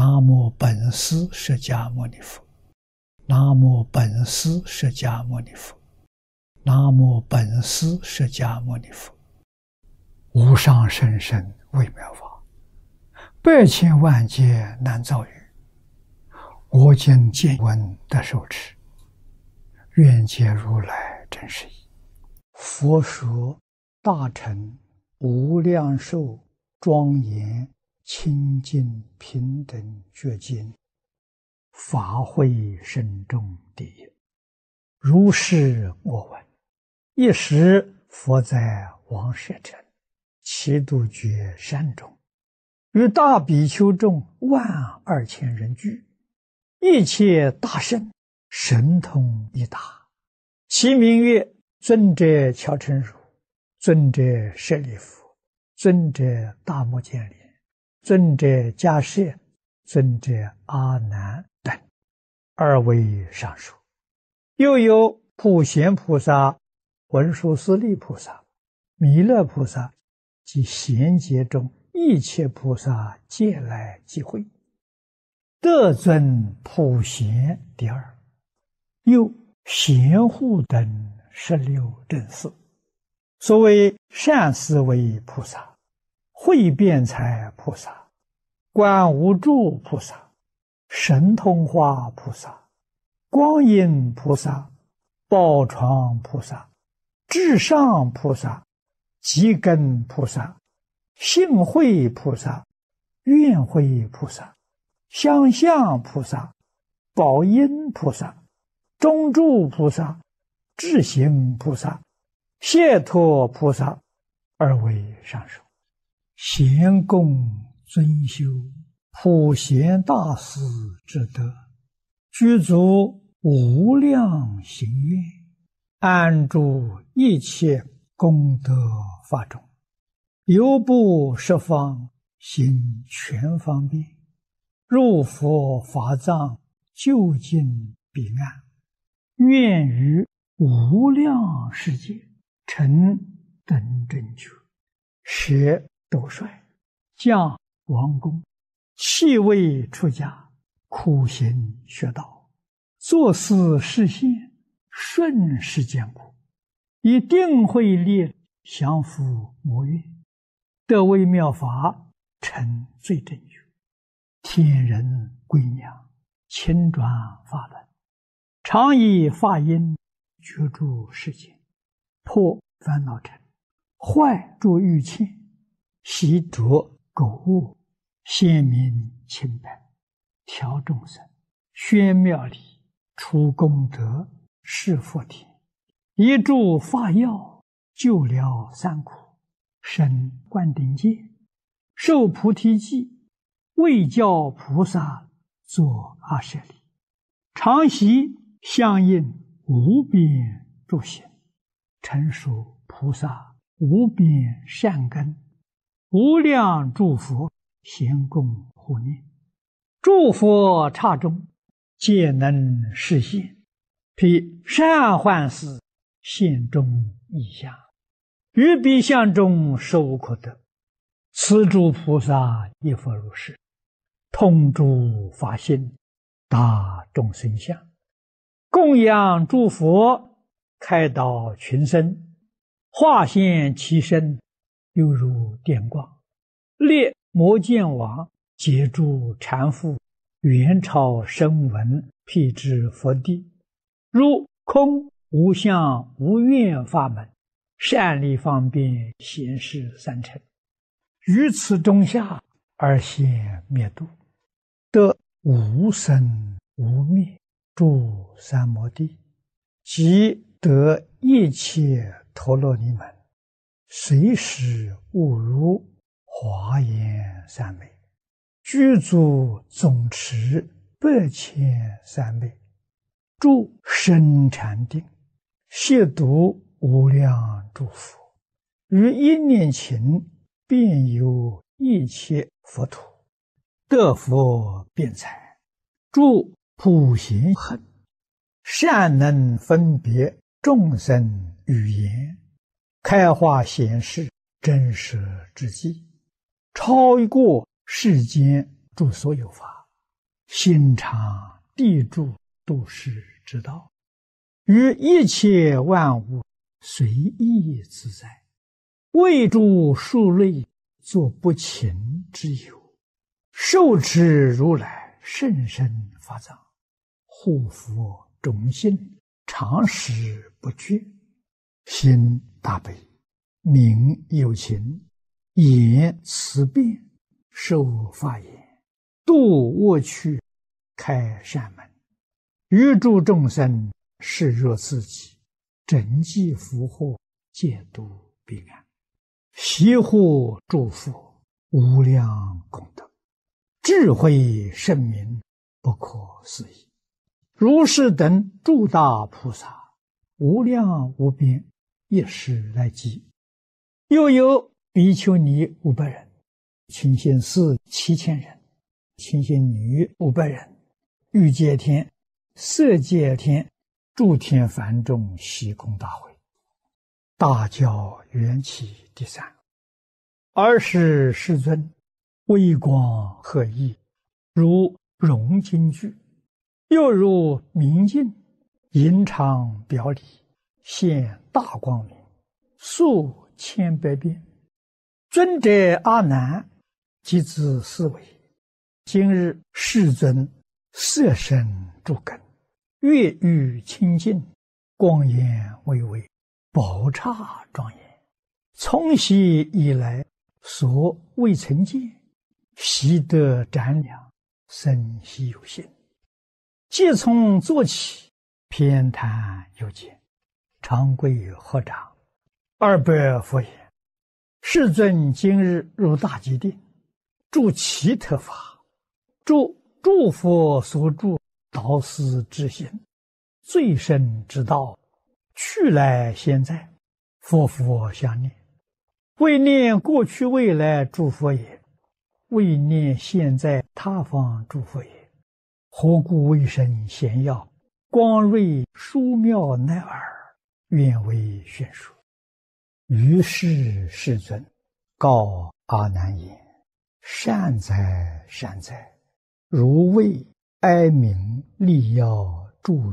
南无本师释迦牟尼佛，南无本师释迦牟尼佛，南无本师释迦牟尼佛。无上甚深微妙法，百千万劫难遭遇。我今见闻得受持，愿解如来真实义。佛说大乘无量寿庄严清净平等觉经，法会深重第一。如是我闻，一时佛在王舍城祇度觉山中，与大比丘众12000人聚，一切大圣神通一达，其名曰尊者乔陈如、尊者舍利弗、尊者大目犍连、尊者迦叶、尊者阿难等，2位上首。又有普贤菩萨、文殊师利菩萨、弥勒菩萨及贤劫中一切菩萨皆来集会，得尊普贤第2。又贤护等16正士，所谓善思维菩萨、慧辩才菩萨、观无住菩萨、神通化菩萨、光阴菩萨、宝床菩萨、至上菩萨、积根菩萨、性慧菩萨、愿慧菩萨、相向菩萨、宝音菩萨、中住菩萨、智行菩萨、解脱菩萨，2位上首。贤供尊修普贤大士之德，具足无量行愿，安住一切功德法中，犹不十方行全方便，入佛法藏，究竟彼岸，愿于无量世界成等正觉，舍斗率，降王宫，弃位出家，苦行学道，作思示现，顺世间苦，以定慧力降伏魔怨，得微妙法，成最正觉，天人归娘，亲转法轮，常以法音居住世间，破烦恼尘，坏诸欲嗔，习着垢恶，显明清白，调众生，宣妙理，除功德，示佛田，一助法药，救了三苦，生灌顶戒，受菩提记，为教菩萨作阿舍利，常习相应无边诸行，成熟菩萨无边善根，无量诸佛咸供护念，诸佛刹中皆能示现，披善幻事现中异相，于彼相中实无可得。此诸菩萨亦复如是，通诸法性，达众生相，供养诸佛，开导群生，化现其身，犹如电光，列摩犍王，解诸缠缚，元超声闻，辟支佛地，如空无相无愿法门，善利方便显示三乘，于此中下而现灭度，得无生无灭诸三摩地，即得一切陀罗尼门，随时悟入华严三昧，具足总持8,300昧，住深禅定，亵渎无量诸佛，于一念頃遍游一切佛土，得佛辩才，住普贤行，善能分别众生语言，开化显示真实之际，超过世间诸所有法， 心常地住度世之道，于一切万物随意自在，为诸数类作不勤之有，受持如来甚深法藏，护佛众信，常时不绝，心大悲，名有情，言慈辩，受法言，度恶趣，开善门，于诸众生视若自己，整济福祸，戒度彼岸，悉护诸佛，无量功德，智慧圣明，不可思议。如是等诸大菩萨，无量无边，一时来集。又有比丘尼500人，清心寺7000人，清心女500人，欲界天、色界天、诸天梵众悉空大会，大教缘起第3。尔时世尊微光和熠，如融金具，又如明镜，银常表里，现大光明，数千百遍。尊者阿难即自思维：今日世尊色身诸根，月欲清净，光颜巍巍，宝刹庄严，从昔以来所未曾见，习得瞻量，生希有心。即从坐起，偏袒右肩，长跪合掌，200佛言：世尊今日入大吉定，住其特法，住诸佛所住导师之心，最深之道，去来现在，佛佛相念，为念过去未来诸佛也，为念现在他方诸佛也。何故为身显耀，光瑞殊妙乃尔，愿为宣说。于是世尊告阿难言：善哉善哉，如为哀鸣力要助